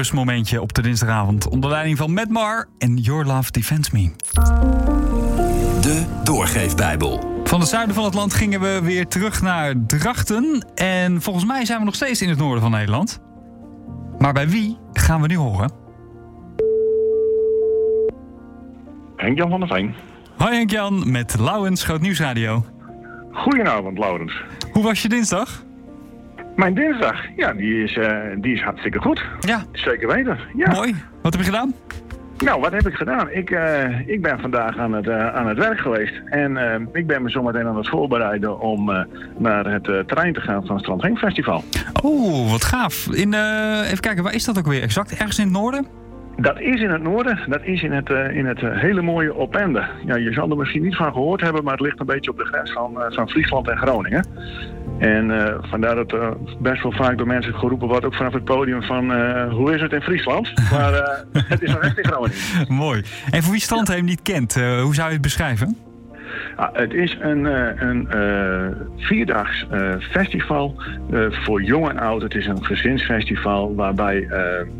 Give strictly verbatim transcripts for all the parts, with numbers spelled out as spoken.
rustmomentje op de dinsdagavond. Onder leiding van Matt Maher en Your Love Defends Me. De Doorgeefbijbel. Van het zuiden van het land gingen we weer terug naar Drachten. En volgens mij zijn we nog steeds in het noorden van Nederland. Maar bij wie gaan we nu horen? Henk-Jan van der Veen. Hoi Henk-Jan, met Laurens, Groot Nieuwsradio. Goedenavond, Laurens. Hoe was je dinsdag? Mijn dinsdag, ja, die is, uh, die is hartstikke goed. Ja. Zeker weten, ja. Mooi. Wat heb je gedaan? Nou, wat heb ik gedaan? Ik, uh, ik ben vandaag aan het, uh, aan het werk geweest. En uh, ik ben me zometeen aan het voorbereiden om uh, naar het uh, terrein te gaan van het Strand Henk Festival. Oh, wat gaaf. In, uh, even kijken, waar is dat ook weer exact? Ergens in het noorden? Dat is in het noorden. Dat is in het, uh, in het uh, hele mooie Opende. Ja, je zal er misschien niet van gehoord hebben, maar het ligt een beetje op de grens van, uh, van Friesland en Groningen. En uh, vandaar dat uh, best wel vaak door mensen geroepen wordt, ook vanaf het podium, van uh, hoe is het in Friesland? Maar uh, het is nog echt in Groningen. Mooi. En voor wie Strandheem niet kent, uh, hoe zou je het beschrijven? Ah, het is een, uh, een uh, vierdaags uh, festival uh, voor jong en oud. Het is een gezinsfestival waarbij uh,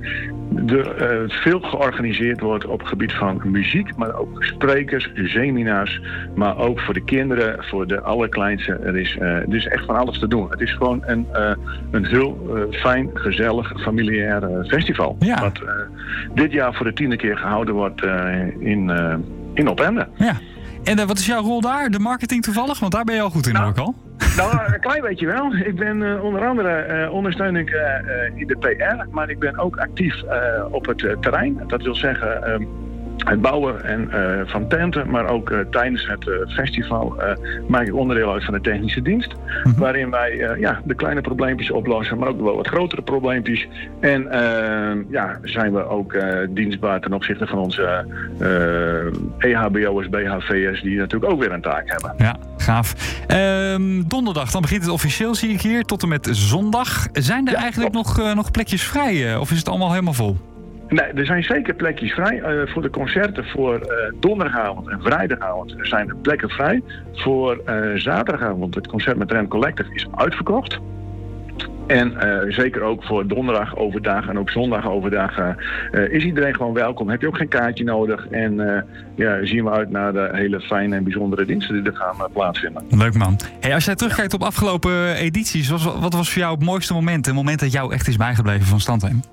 er uh, veel georganiseerd wordt op het gebied van muziek, maar ook sprekers, seminars, maar ook voor de kinderen, voor de allerkleinste. Er is, uh, er is echt van alles te doen. Het is gewoon een, uh, een heel uh, fijn, gezellig, familiair uh, festival. Ja. Wat uh, dit jaar voor de tiende keer gehouden wordt uh, in, uh, in Opende. Ja. En uh, wat is jouw rol daar? De marketing toevallig? Want daar ben je al goed in, nou, ook al. Nou, een klein beetje wel. Ik ben uh, onder andere uh, ondersteun ik uh, uh, in de P R, maar ik ben ook actief uh, op het uh, terrein. Dat wil zeggen uh, het bouwen en, uh, van tenten, maar ook uh, tijdens het uh, festival uh, maak ik onderdeel uit van de technische dienst. Mm-hmm. Waarin wij uh, ja, de kleine probleempjes oplossen, maar ook wel wat grotere probleempjes. En uh, ja, zijn we ook uh, dienstbaar ten opzichte van onze uh, E H B O'ers, B H V'ers, die natuurlijk ook weer een taak hebben. Ja, gaaf. Um, donderdag, dan begint het officieel, zie ik hier, tot en met zondag. Zijn er ja, eigenlijk nog, uh, nog plekjes vrij, uh, of is het allemaal helemaal vol? Nee, er zijn zeker plekjes vrij. Uh, voor de concerten voor uh, donderdagavond en vrijdagavond zijn er plekken vrij. Voor uh, zaterdagavond, het concert met Rem Collective, is uitverkocht. En uh, zeker ook voor donderdag overdag en ook zondag overdag uh, uh, is iedereen gewoon welkom. Heb je ook geen kaartje nodig. En uh, ja, zien we uit naar de hele fijne en bijzondere diensten die er gaan uh, plaatsvinden. Leuk man. Hey, als jij terugkijkt op afgelopen edities, wat, wat was voor jou het mooiste moment? Een moment dat jou echt is bijgebleven van Strandheem?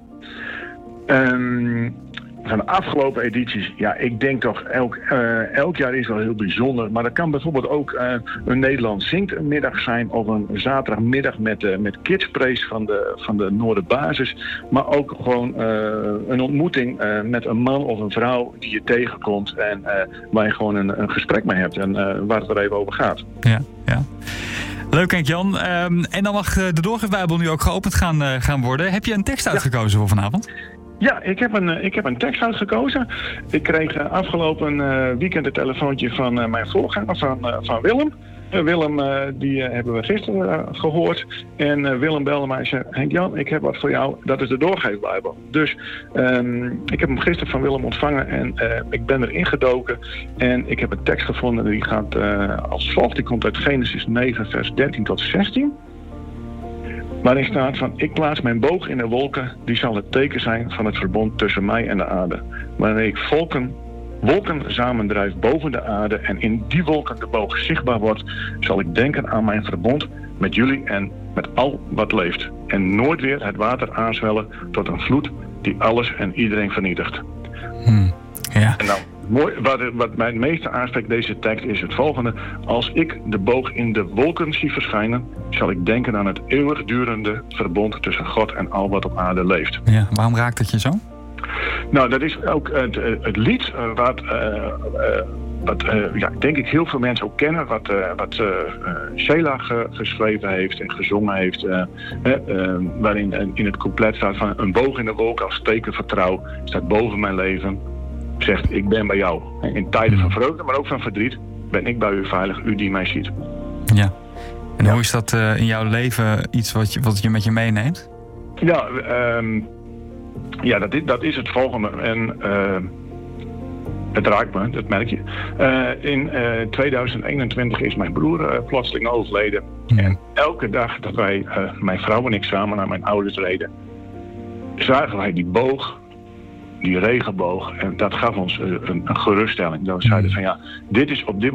Um, van de afgelopen edities, ja, ik denk toch elk, uh, elk jaar is wel heel bijzonder. Maar dat kan bijvoorbeeld ook uh, een Nederland zingt een middag zijn of een zaterdagmiddag met, uh, met Kidspraise van de, van de Noorderbasis. Maar ook gewoon uh, een ontmoeting uh, met een man of een vrouw die je tegenkomt en uh, waar je gewoon een, een gesprek mee hebt en uh, waar het er even over gaat. Ja, ja. Leuk Henk-Jan. Um, en dan mag de Doorgeefbijbel nu ook geopend gaan, uh, gaan worden. Heb je een tekst uitgekozen ja. voor vanavond? Ja, ik heb, een, ik heb een tekst uitgekozen. Ik kreeg uh, afgelopen uh, weekend een telefoontje van uh, mijn voorganger, van, uh, van Willem. Uh, Willem, uh, die uh, hebben we gisteren uh, gehoord. En uh, Willem belde mij en zei, Henk-Jan, ik heb wat voor jou. Dat is de Doorgeefbijbel. Dus um, ik heb hem gisteren van Willem ontvangen en uh, ik ben erin gedoken. En ik heb een tekst gevonden die gaat uh, als volgt. Die komt uit Genesis negen, vers dertien tot zestien. Waarin staat van, ik plaats mijn boog in de wolken, die zal het teken zijn van het verbond tussen mij en de aarde. Wanneer ik volken, wolken samendrijf boven de aarde en in die wolken de boog zichtbaar wordt, zal ik denken aan mijn verbond met jullie en met al wat leeft. En nooit weer het water aanzwellen tot een vloed die alles en iedereen vernietigt. Hmm. Ja. En dan, mooi, wat, wat mij het meeste aanspreekt deze tekst is het volgende. Als ik de boog in de wolken zie verschijnen, zal ik denken aan het eeuwigdurende verbond tussen God en al wat op aarde leeft. Ja, waarom raakt het je zo? Nou, dat is ook het, het lied wat, uh, uh, wat uh, ja, denk ik heel veel mensen ook kennen. Wat, uh, wat uh, Sheila ge, geschreven heeft en gezongen heeft. Uh, uh, waarin uh, in het couplet staat van een boog in de wolken als teken van trouw staat boven mijn leven. Zegt, ik ben bij jou. In tijden van vreugde, maar ook van verdriet, ben ik bij u veilig, u die mij ziet. Ja. En ja. hoe is dat uh, in jouw leven iets wat je, wat je met je meeneemt? Ja, um, ja dat, is, dat is het volgende. En uh, het raakt me, dat merk je. Uh, in uh, tweeduizend eenentwintig is mijn broer uh, plotseling overleden. Ja. En elke dag dat wij, uh, mijn vrouw en ik samen naar mijn ouders reden, zagen wij die boog, die regenboog. En dat gaf ons een, een geruststelling. Dat we zeiden van ja, dit is op dit